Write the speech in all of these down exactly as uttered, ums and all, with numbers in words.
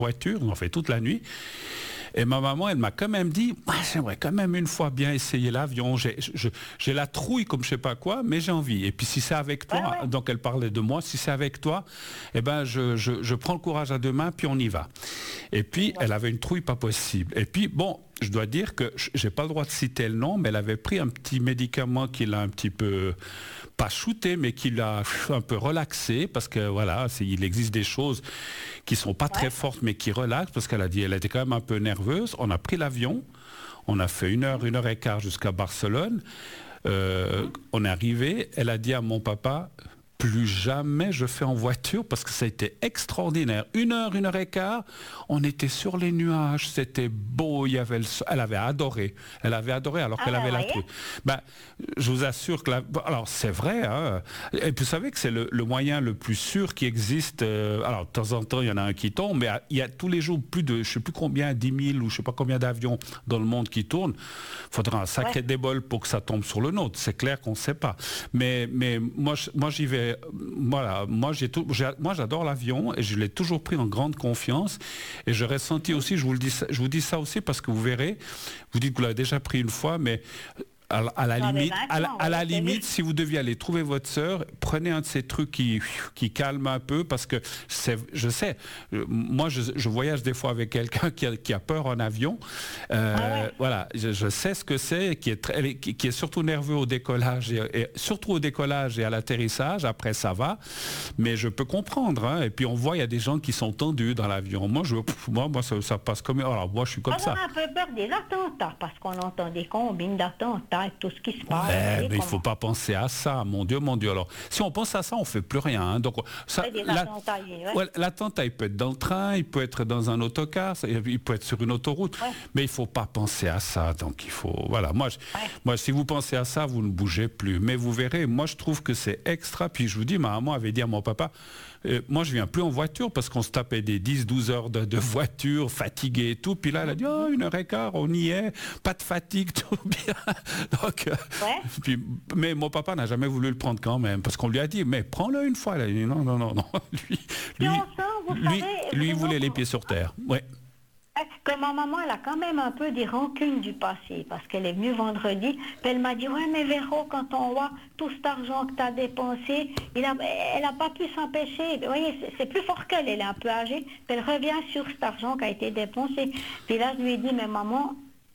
voiture, on en fait toute la nuit. Et ma maman, elle m'a quand même dit, ah, j'aimerais quand même une fois bien essayer l'avion. J'ai, je, j'ai la trouille comme je sais pas quoi, mais j'ai envie. Et puis si c'est avec toi, ouais, ouais. donc elle parlait de moi, si c'est avec toi, eh ben je, je, je prends le courage à deux mains, puis on y va. Et puis ouais. Elle avait une trouille pas possible. Et puis bon, je dois dire que j'ai pas le droit de citer le nom, mais elle avait pris un petit médicament qui l'a un petit peu, pas shooté, mais qui l'a un peu relaxé, parce que voilà, c'est, il existe des choses qui sont pas ouais. très fortes, mais qui relaxent, parce qu'elle a dit, elle était quand même un peu nerveuse. On a pris l'avion, on a fait une heure, une heure et quart jusqu'à Barcelone. Euh, on est arrivé, elle a dit à mon papa, plus jamais je fais en voiture parce que ça a été extraordinaire. Une heure, une heure et quart, on était sur les nuages, c'était beau, il y avait le... elle avait adoré, elle avait adoré alors ah qu'elle avait la truc. Ben, je vous assure que la... alors c'est vrai, hein. Et puis vous savez que c'est le, le moyen le plus sûr qui existe. Euh, alors de temps en temps il y en a un qui tombe, mais il y a tous les jours plus de, je sais plus combien, dix mille ou je sais pas combien d'avions dans le monde qui tournent. Il faudra un sacré ouais. débol pour que ça tombe sur le nôtre. C'est clair qu'on ne sait pas. Mais mais moi moi j'y vais. Voilà, moi, j'ai tout, j'ai, moi j'adore l'avion et je l'ai toujours pris en grande confiance et je ressenti aussi, je vous le dis, je vous dis ça aussi parce que vous verrez, vous dites que vous l'avez déjà pris une fois, mais à, à la non, limite, à la, à la limite, si vous deviez aller trouver votre sœur, prenez un de ces trucs qui, qui calme un peu parce que c'est, je sais, moi je, je voyage des fois avec quelqu'un qui a, qui a peur en avion. Euh, ah ouais. Voilà, je, je sais ce que c'est, qui est, très, qui, qui est surtout nerveux au décollage et, et surtout au décollage et à l'atterrissage. Après ça va, mais je peux comprendre. Hein, et puis on voit il y a des gens qui sont tendus dans l'avion. Moi, je, moi, moi ça, ça passe comme. Alors moi, je suis comme on ça. On a un peu peur des attentats parce qu'on entend des combines d'attentats. Tout ce qui se passe. Ouais, mais il ne faut pas penser à ça, mon Dieu, mon Dieu. Alors, si on pense à ça, on ne fait plus rien. Hein. Donc, ça, la, ouais. Ouais, l'attentat, il peut être dans le train, il peut être dans un autocar, il peut être sur une autoroute, ouais. mais il ne faut pas penser à ça. Donc, il faut... Voilà, moi, je, ouais. moi, si vous pensez à ça, vous ne bougez plus. Mais vous verrez, moi, je trouve que c'est extra. Puis, je vous dis, ma maman avait dit à mon papa, euh, moi, je ne viens plus en voiture parce qu'on se tapait des dix douze heures de, de voiture, fatigué et tout. Puis là, elle a dit, oh, une heure et quart, on y est, pas de fatigue, tout bien. Donc, ouais. Puis, mais mon papa n'a jamais voulu le prendre quand même, parce qu'on lui a dit, mais prends-le une fois. Là. Il dit, non, non, non, non. Lui, lui, sent, lui, savez, lui il voulait les pieds sur terre. Ouais. Que ma maman, elle a quand même un peu des rancunes du passé, parce qu'elle est venue vendredi, puis elle m'a dit, ouais, mais Véro, quand on voit tout cet argent que tu as dépensé, il a, elle n'a pas pu s'empêcher. Vous voyez, c'est, c'est plus fort qu'elle, elle est un peu âgée, puis elle revient sur cet argent qui a été dépensé. Puis là, je lui ai dit, mais maman,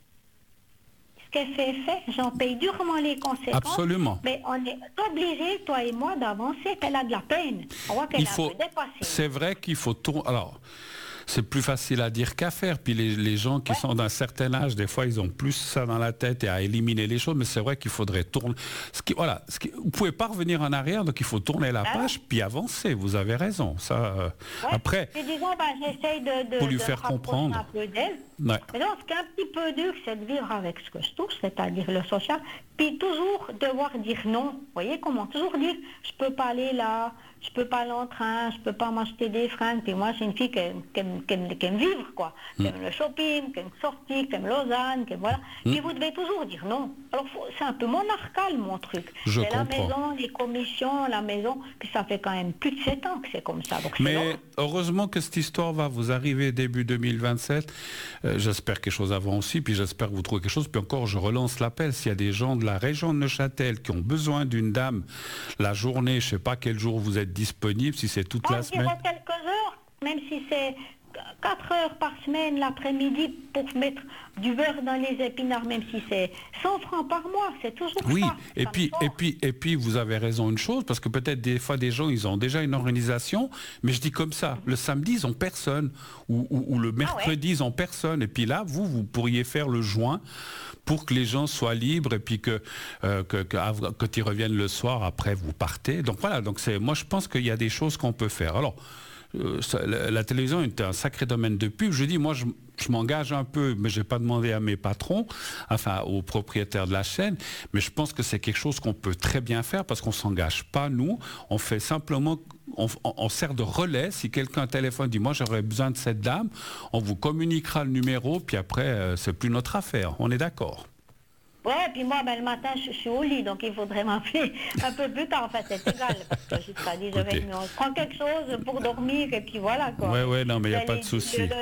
ce qu'elle fait, fait, j'en paye durement les conséquences. Absolument. Mais on est obligés, toi et moi, d'avancer, qu'elle a de la peine. On voit qu'elle il a faut, un peu dépassé. C'est vrai qu'il faut tourner. Alors, c'est plus facile à dire qu'à faire. Puis les, les gens qui ouais. sont d'un certain âge, des fois, ils ont plus ça dans la tête et à éliminer les choses. Mais c'est vrai qu'il faudrait tourner. Ce qui, voilà, ce qui, vous ne pouvez pas revenir en arrière, donc il faut tourner la ah page, ouais. puis avancer. Vous avez raison. Ça, euh, ouais. Après, et disons, ben, j'essaye de, de, pour lui de faire comprendre. Un peu d'elle. Ouais. Mais donc, ce qui est un petit peu dur, c'est de vivre avec ce que je touche, c'est-à-dire le social, puis toujours devoir dire non. Vous voyez comment? Toujours dire, je peux pas aller là, je peux pas aller en train, je peux pas m'acheter des fringues. Puis moi, c'est une fille qui aime, qui aime, qui aime, qui aime vivre, quoi. Qui mm. aime le shopping, qui aime sortir, qui aime Lausanne, qui aime, voilà. Mm. Puis vous devez toujours dire non. Alors, faut, c'est un peu monarcal, mon truc. Je c'est comprends. La maison, les commissions, la maison, puis ça fait quand même plus de sept ans que c'est comme ça. Donc, mais c'est heureusement que cette histoire va vous arriver début deux mille vingt-sept. Euh, j'espère quelque chose avant aussi, puis j'espère que vous trouvez quelque chose. Puis encore, je relance l'appel. S'il y a des gens de la région de Neuchâtel qui ont besoin d'une dame la journée, je ne sais pas quel jour vous êtes disponible, si c'est toute On la semaine. Quelques heures, même si c'est quatre heures par semaine l'après-midi pour mettre du beurre dans les épinards, même si c'est cent francs par mois, c'est toujours oui, ça. Et ça puis, et puis, et puis, vous avez raison une chose, parce que peut-être des fois des gens, ils ont déjà une organisation, mais je dis comme ça, le samedi, ils ont personne, ou, ou, ou le mercredi, ah ouais. ils ont personne, et puis là, vous, vous pourriez faire le joint pour que les gens soient libres, et puis que, euh, que, que quand ils reviennent le soir, après, vous partez. Donc voilà, donc c'est, moi, je pense qu'il y a des choses qu'on peut faire. Alors, Euh, ça, la, la télévision était un sacré domaine de pub. Je dis, moi, je, je m'engage un peu, mais je n'ai pas demandé à mes patrons, enfin aux propriétaires de la chaîne, mais je pense que c'est quelque chose qu'on peut très bien faire parce qu'on ne s'engage pas, nous. On fait simplement, on, on sert de relais. Si quelqu'un téléphone dit, moi, j'aurais besoin de cette dame, on vous communiquera le numéro, puis après, euh, c'est plus notre affaire. On est d'accord? Ouais, puis moi, ben, le matin, je, je suis au lit, donc il faudrait m'appeler un peu plus tard. En fait, c'est égal, parce que jusqu'à dix heures trente, on prend quelque chose pour dormir, et puis voilà, quoi. Ouais, ouais, non, mais il n'y a pas de souci.